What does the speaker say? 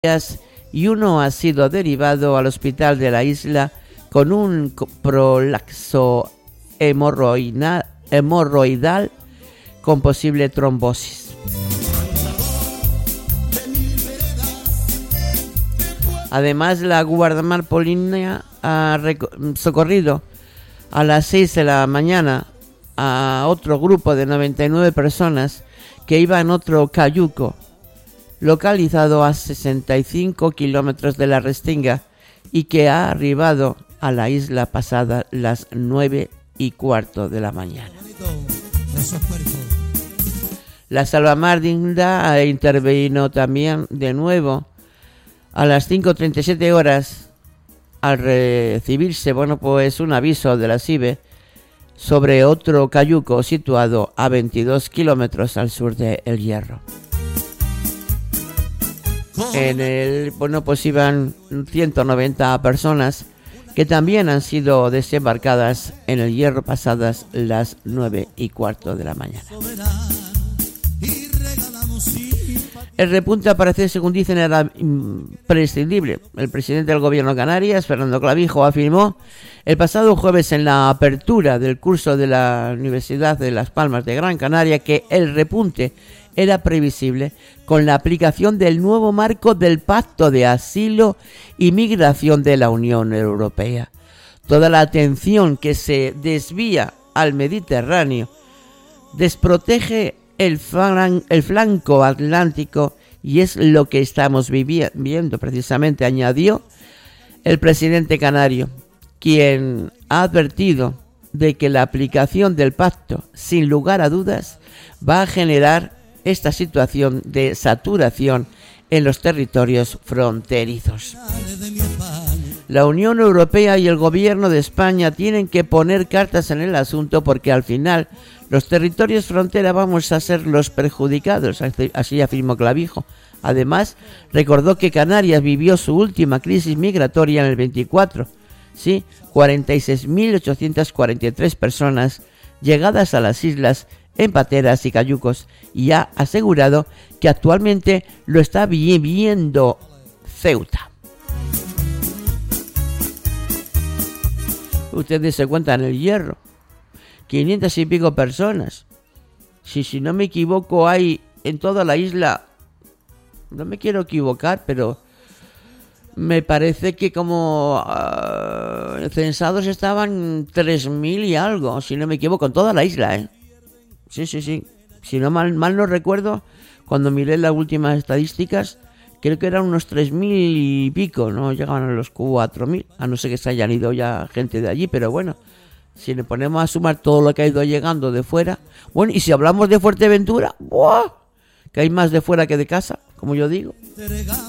y uno ha sido derivado al hospital de la isla con un prolapso hemorroidal con posible trombosis. Además, la Guardia Polina ha socorrido a las 6 de la mañana a otro grupo de 99 personas que iba en otro cayuco, localizado a 65 kilómetros de la Restinga y que ha arribado a la isla pasada las 9:15 de la mañana. La salvamarina intervino también de nuevo a las 5:37 horas al recibirse un aviso de la SIBE sobre otro cayuco situado a 22 kilómetros al sur de El Hierro. En él, iban 190 personas que también han sido desembarcadas en El Hierro pasadas las 9:15 de la mañana. El repunte, a parecer, según dicen, era imprescindible. El presidente del gobierno de Canarias, Fernando Clavijo, afirmó el pasado jueves en la apertura del curso de la Universidad de Las Palmas de Gran Canaria que el repunte era previsible con la aplicación del nuevo marco del Pacto de Asilo y Migración de la Unión Europea. Toda la atención que se desvía al Mediterráneo desprotege el flanco atlántico y es lo que estamos viendo precisamente, añadió el presidente canario, quien ha advertido de que la aplicación del pacto, sin lugar a dudas, va a generar esta situación de saturación en los territorios fronterizos. La Unión Europea y el gobierno de España tienen que poner cartas en el asunto porque al final los territorios frontera vamos a ser los perjudicados, así afirmó Clavijo. Además, recordó que Canarias vivió su última crisis migratoria en el 24, 46.843 personas llegadas a las islas en pateras y cayucos, y ha asegurado que actualmente lo está viviendo Ceuta. Ustedes se cuentan El Hierro, 500 y pico personas. Si no me equivoco, hay en toda la isla, no me quiero equivocar, pero me parece que como censados estaban 3.000 y algo, si no me equivoco, en toda la isla, Sí. Si no mal no recuerdo, cuando miré las últimas estadísticas, creo que eran unos 3.000 y pico, no llegaban a los 4.000, a no ser que se hayan ido ya gente de allí, pero bueno, si le ponemos a sumar todo lo que ha ido llegando de fuera, bueno, y si hablamos de Fuerteventura, ¡buah!, que hay más de fuera que de casa, como yo digo.